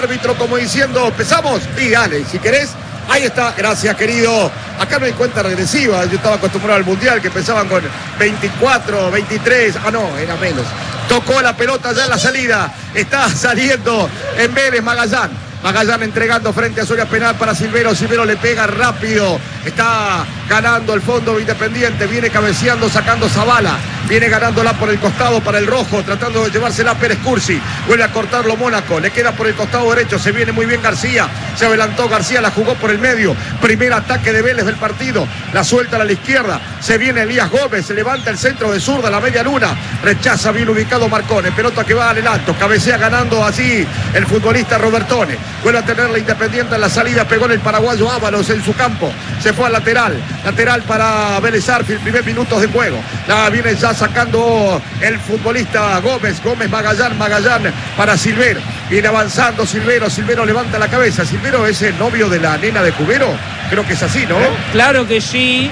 Árbitro como diciendo, ¿empezamos? Sí, dale, si querés. Ahí está, gracias querido. Acá no hay cuenta regresiva, yo estaba acostumbrado al Mundial que empezaban con 24, 23, no, era menos. Tocó la pelota ya en la salida, está saliendo en Vélez Magallán. Magallán entregando frente a Soria penal para Silvero. Silvero le pega rápido. Está ganando el fondo Independiente. Viene cabeceando, sacando Zavala. Viene ganándola por el costado para el rojo. Tratando de llevársela a Pérez Cursi. Vuelve a cortarlo Mónaco. Le queda por el costado derecho. Se viene muy bien García. Se adelantó García. La jugó por el medio. Primer ataque de Vélez del partido. La suelta a la izquierda. Se viene Elías Gómez. Se levanta el centro de zurda. La media luna. Rechaza bien ubicado Marcone. Pelota que va al adelanto. Cabecea ganando así el futbolista Robertone. Vuelve a tener la Independiente en la salida, pegó en el paraguayo Ábalos en su campo, se fue al lateral para Vélez Arfield, primer minutos de juego, la viene ya sacando el futbolista Gómez Magallán para Silvero, viene avanzando Silvero levanta la cabeza, Silvero es el novio de la nena de Cubero, creo que es así, ¿no? Claro que sí.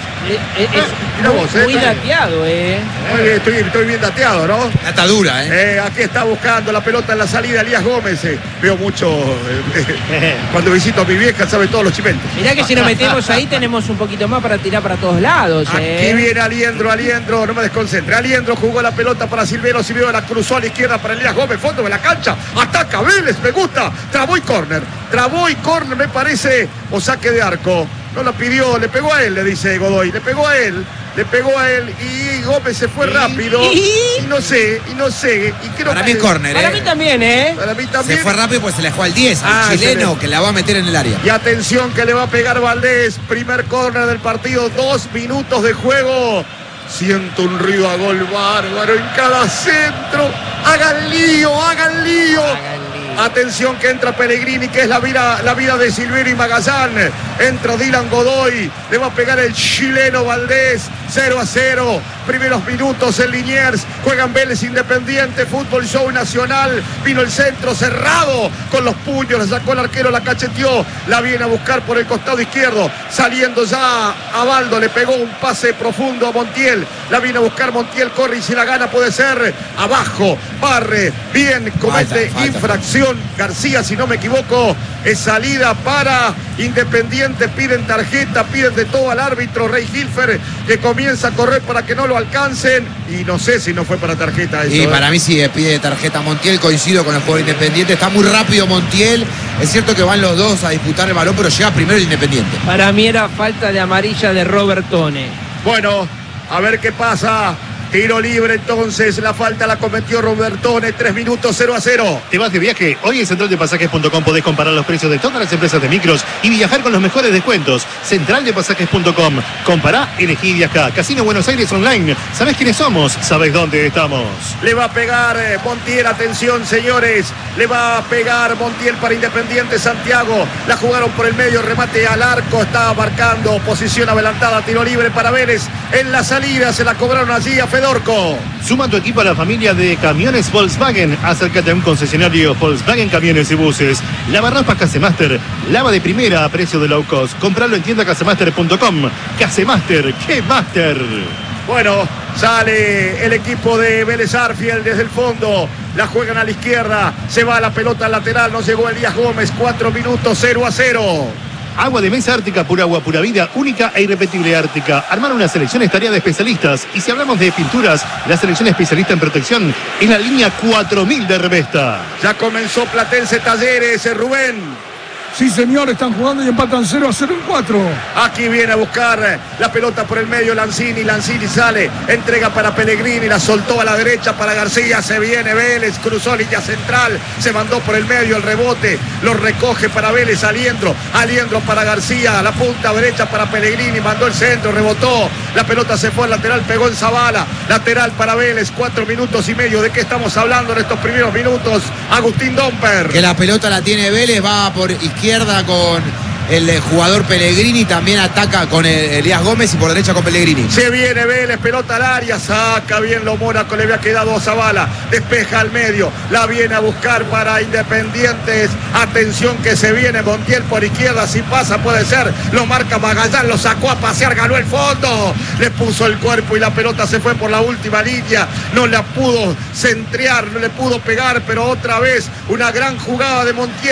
Es muy dateado, Muy bien, estoy bien dateado, ¿no? Está dura, Aquí está buscando la pelota en la salida Elías Gómez. Veo mucho. Cuando visito a mi vieja, sabe todos los chimentos. Mirá que si nos metemos ahí tenemos un poquito más para tirar para todos lados. Aquí viene Aliendro, no me desconcentre. Aliendro jugó la pelota para Silvero la cruzó a la izquierda para Elías Gómez, fondo de la cancha. Ataca Vélez, me gusta. Trabó y córner, me parece, o saque de arco. No la pidió, le pegó a él, le dice Godoy. Le pegó a él y Gómez se fue rápido. Y no sé. Y creo para mí es córner, Para mí también, Para mí también. Se fue rápido pues se le dejó al 10, al chileno, que la va a meter en el área. Y atención que le va a pegar Valdés. Primer córner del partido, 2 minutos de juego. Siento un ruido a gol bárbaro en cada centro. Hagan lío. Atención que entra Pellegrini, que es la vida de Silvero y Magallán. Entra Dylan Godoy, le va a pegar el chileno Valdés. 0-0, primeros minutos en Liniers, juegan Vélez Independiente, Fútbol Show Nacional, vino el centro cerrado, con los puños, la sacó el arquero, la cacheteó, la viene a buscar por el costado izquierdo, saliendo ya a Baldo, le pegó un pase profundo a Montiel, la viene a buscar Montiel, corre y si la gana puede ser, abajo, barre, bien, comete infracción, García si no me equivoco, es salida para Independiente, piden tarjeta, piden de todo al árbitro Rey Hilfer, que comienza a correr para que no lo alcancen y no sé si no fue para tarjeta eso. Y para mí sí pide tarjeta Montiel, coincido con el jugador Independiente, está muy rápido Montiel, es cierto que van los dos a disputar el balón, pero llega primero el Independiente. Para mí era falta de amarilla de Robertone. Bueno, a ver qué pasa. Tiro libre entonces, la falta la cometió Robertone, 3 minutos, 0-0. ¿Te vas de viaje? Hoy en centraldepasajes.com podés comparar los precios de todas las empresas de micros y viajar con los mejores descuentos. Centraldepasajes.com. Compará, elegí y viajá. Casino Buenos Aires Online. ¿Sabés quiénes somos? ¿Sabés dónde estamos? Le va a pegar Montiel, atención señores. Le va a pegar Montiel para Independiente Santiago. La jugaron por el medio, remate al arco. Está marcando posición adelantada, tiro libre para Vélez. En la salida se la cobraron allí a Fedorco. Suma tu equipo a la familia de camiones Volkswagen. Acércate a un concesionario Volkswagen Camiones y Buses. Lavarropas Casemaster. Lava de primera a precio de low cost. Compralo en tiendacasemaster.com. Casemaster, ¡qué master! Bueno, sale el equipo de Vélez Arfield desde el fondo. La juegan a la izquierda. Se va la pelota al lateral. No llegó Elías Gómez. 4 minutos, 0-0. Agua de mesa Ártica, pura agua, pura vida, única e irrepetible Ártica. Armar una selección es tarea de especialistas. Y si hablamos de pinturas, la selección especialista en protección es la línea 4000 de Revesta. Ya comenzó Platense Talleres, Rubén. Sí, señor, están jugando y empatan 0-0 en 4. Aquí viene a buscar la pelota por el medio Lanzini sale, entrega para Pellegrini, la soltó a la derecha para García, se viene Vélez, cruzó línea central, se mandó por el medio el rebote, lo recoge para Vélez, Aliendro para García, la punta derecha para Pellegrini, mandó el centro, rebotó, la pelota se fue al lateral, pegó en Zavala, lateral para Vélez, 4 minutos y medio. ¿De qué estamos hablando en estos primeros minutos? Agustín Domper. Que la pelota la tiene Vélez, va por izquierda con el jugador Pellegrini, también ataca con Elías Gómez y por derecha con Pellegrini. Se viene Vélez, pelota al área, saca bien lo Mónaco, le había quedado a Zavala, despeja al medio, la viene a buscar para Independientes, atención que se viene Montiel por izquierda, si pasa puede ser, lo marca Magallán, lo sacó a pasear, ganó el fondo, le puso el cuerpo y la pelota se fue por la última línea, no la pudo centrear, no le pudo pegar, pero otra vez una gran jugada de Montiel.